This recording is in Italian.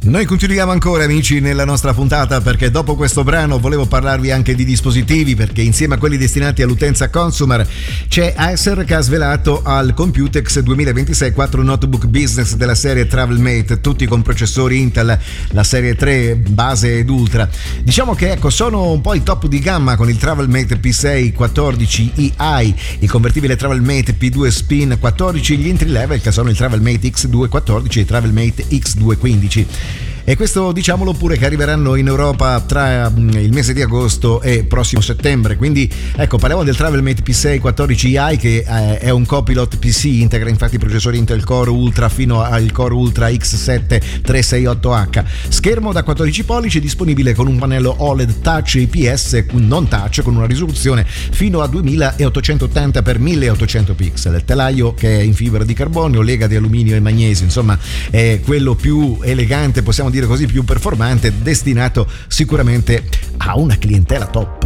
Noi continuiamo ancora, amici, nella nostra puntata, perché dopo questo brano volevo parlarvi anche di dispositivi, perché insieme a quelli destinati all'utenza consumer c'è Acer che ha svelato al Computex 2026 4 notebook business della serie Travelmate, tutti con processori Intel, la serie 3 base ed ultra. Diciamo che ecco, sono un po' i top di gamma con il Travelmate P6 14i, il convertibile Travelmate P2 Spin 14, gli entry level che sono il Travelmate X2 14 e il Travelmate X2 15. E questo diciamolo pure che arriveranno in Europa tra il mese di agosto e prossimo settembre. Quindi ecco, parliamo del Travelmate P6 14i che è un copilot PC, integra infatti processori Intel Core Ultra fino al Core Ultra X7 368H, schermo da 14 pollici disponibile con un pannello OLED Touch IPS non touch con una risoluzione fino a 2880 x 1800 pixel, telaio che è in fibra di carbonio, lega di alluminio e magnesio, insomma è quello più elegante, possiamo dire così, più performante, destinato sicuramente a una clientela top.